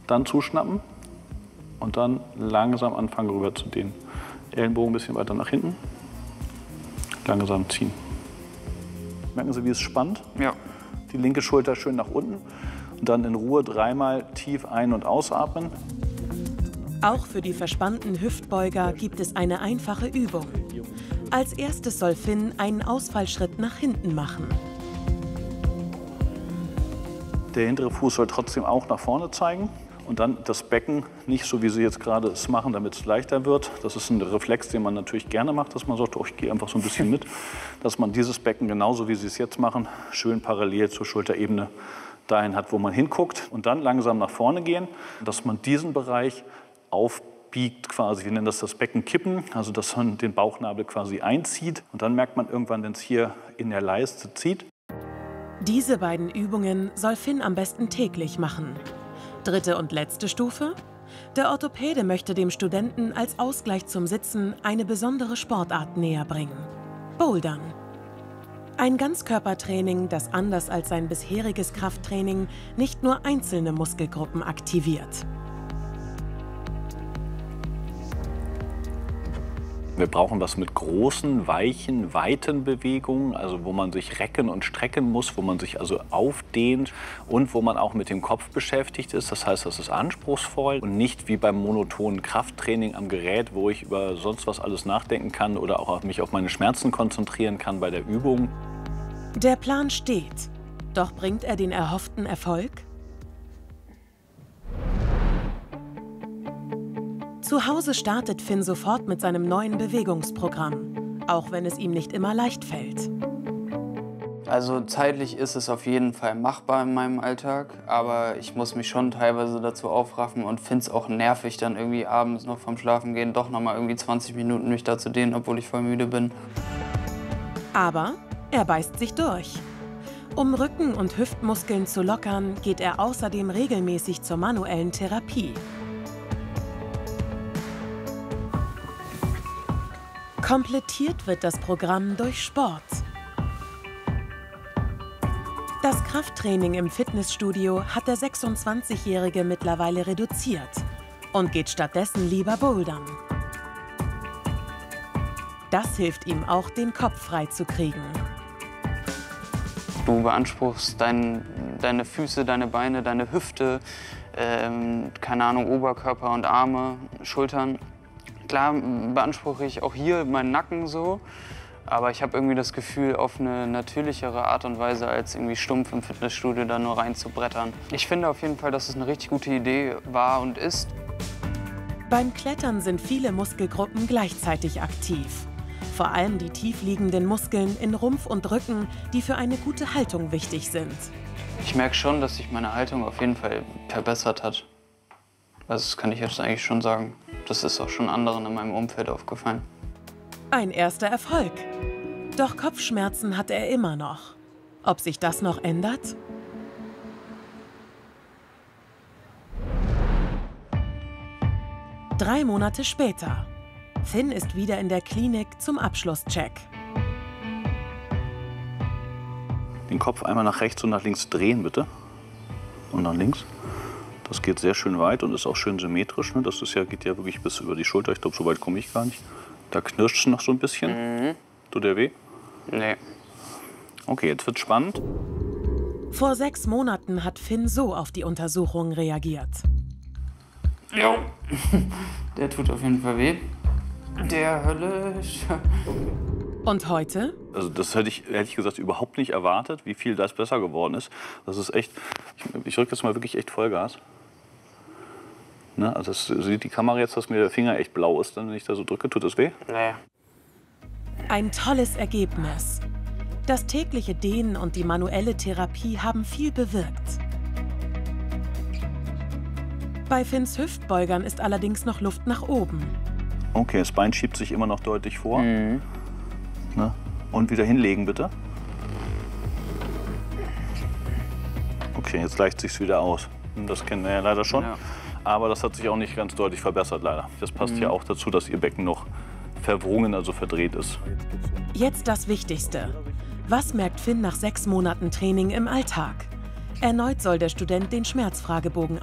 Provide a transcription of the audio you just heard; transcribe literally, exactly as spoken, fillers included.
dann zuschnappen und dann langsam anfangen rüber zu dehnen. Ellenbogen ein bisschen weiter nach hinten, langsam ziehen. Merken Sie, wie es spannt? Ja. Die linke Schulter schön nach unten und dann in Ruhe dreimal tief ein- und ausatmen. Auch für die verspannten Hüftbeuger gibt es eine einfache Übung. Als erstes soll Finn einen Ausfallschritt nach hinten machen. Der hintere Fuß soll trotzdem auch nach vorne zeigen. Und dann das Becken nicht so, wie Sie jetzt gerade es machen, damit es leichter wird. Das ist ein Reflex, den man natürlich gerne macht, dass man sagt, oh, ich gehe einfach so ein bisschen mit. Dass man dieses Becken genauso, wie Sie es jetzt machen, schön parallel zur Schulterebene dahin hat, wo man hinguckt. Und dann langsam nach vorne gehen, dass man diesen Bereich aufbiegt quasi. Wir nennen das das Becken kippen, also dass man den Bauchnabel quasi einzieht. Und dann merkt man irgendwann, wenn es hier in der Leiste zieht. Diese beiden Übungen soll Finn am besten täglich machen. Dritte und letzte Stufe? Der Orthopäde möchte dem Studenten als Ausgleich zum Sitzen eine besondere Sportart näher bringen: Bouldern. Ein Ganzkörpertraining, das anders als sein bisheriges Krafttraining nicht nur einzelne Muskelgruppen aktiviert. Wir brauchen was mit großen, weichen, weiten Bewegungen, also wo man sich recken und strecken muss, wo man sich also aufdehnt und wo man auch mit dem Kopf beschäftigt ist. Das heißt, das ist anspruchsvoll und nicht wie beim monotonen Krafttraining am Gerät, wo ich über sonst was alles nachdenken kann oder auch mich auf meine Schmerzen konzentrieren kann bei der Übung. Der Plan steht. Doch bringt er den erhofften Erfolg? Zu Hause startet Finn sofort mit seinem neuen Bewegungsprogramm, auch wenn es ihm nicht immer leicht fällt. Also zeitlich ist es auf jeden Fall machbar in meinem Alltag, aber ich muss mich schon teilweise dazu aufraffen und finde es auch nervig, dann irgendwie abends noch vorm Schlafengehen doch noch mal irgendwie zwanzig Minuten mich da zu dehnen, obwohl ich voll müde bin. Aber er beißt sich durch. Um Rücken- und Hüftmuskeln zu lockern, geht er außerdem regelmäßig zur manuellen Therapie. Komplettiert wird das Programm durch Sport. Das Krafttraining im Fitnessstudio hat der sechsundzwanzigjährige mittlerweile reduziert und geht stattdessen lieber bouldern. Das hilft ihm auch, den Kopf frei zu kriegen. Du beanspruchst dein, deine Füße, deine Beine, deine Hüfte, ähm, keine Ahnung, Oberkörper und Arme, Schultern. Klar beanspruche ich auch hier meinen Nacken so, aber ich habe irgendwie das Gefühl, auf eine natürlichere Art und Weise als irgendwie stumpf im Fitnessstudio da nur reinzubrettern. Ich finde auf jeden Fall, dass es eine richtig gute Idee war und ist. Beim Klettern sind viele Muskelgruppen gleichzeitig aktiv. Vor allem die tiefliegenden Muskeln in Rumpf und Rücken, die für eine gute Haltung wichtig sind. Ich merke schon, dass sich meine Haltung auf jeden Fall verbessert hat. Also das kann ich jetzt eigentlich schon sagen. Das ist auch schon anderen in meinem Umfeld aufgefallen. Ein erster Erfolg. Doch Kopfschmerzen hat er immer noch. Ob sich das noch ändert? Drei Monate später. Finn ist wieder in der Klinik zum Abschlusscheck. Den Kopf einmal nach rechts und nach links drehen, bitte. Und nach links. Das geht sehr schön weit und ist auch schön symmetrisch. Ne? Das ist ja, geht ja wirklich bis über die Schulter. Ich glaube, so weit komme ich gar nicht. Da knirscht es noch so ein bisschen. Mhm. Tut der weh? Nee. Okay, jetzt wird's spannend. Vor sechs Monaten hat Finn so auf die Untersuchung reagiert. Ja. Der tut auf jeden Fall weh. Der Hölle. Und heute? Also das hätte ich ehrlich gesagt überhaupt nicht erwartet, wie viel das besser geworden ist. Das ist echt, ich, ich drücke jetzt mal wirklich echt Vollgas. Ne? Also das sieht die Kamera jetzt, dass mir der Finger echt blau ist, dann wenn ich da so drücke, tut das weh? Nee. Ein tolles Ergebnis. Das tägliche Dehnen und die manuelle Therapie haben viel bewirkt. Bei Finns Hüftbeugern ist allerdings noch Luft nach oben. Okay, das Bein schiebt sich immer noch deutlich vor. Mhm. Ne? Und wieder hinlegen, bitte. Okay, jetzt gleicht sich's wieder aus. Das kennen wir ja leider schon. Ja. Aber das hat sich auch nicht ganz deutlich verbessert, leider. Das passt Mhm. ja auch dazu, dass Ihr Becken noch verwrungen, also verdreht ist. Jetzt das Wichtigste. Was merkt Finn nach sechs Monaten Training im Alltag? Erneut soll der Student den Schmerzfragebogen